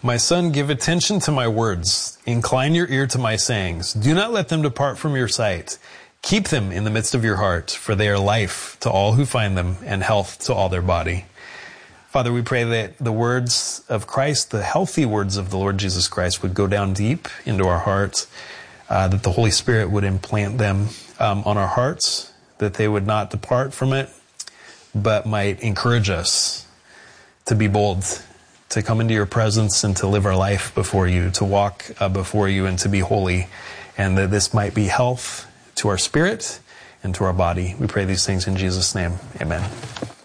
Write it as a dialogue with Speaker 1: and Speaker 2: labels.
Speaker 1: My son, give attention to my words. Incline your ear to my sayings. Do not let them depart from your sight. Keep them in the midst of your heart, for they are life to all who find them and health to all their body. Father, we pray that the words of Christ, the healthy words of the Lord Jesus Christ, would go down deep into our hearts, that the Holy Spirit would implant them on our hearts, that they would not depart from it, but might encourage us to be bold, to come into your presence and to live our life before you, to walk before you and to be holy, and that this might be health to our spirit and to our body. We pray these things in Jesus' name. Amen.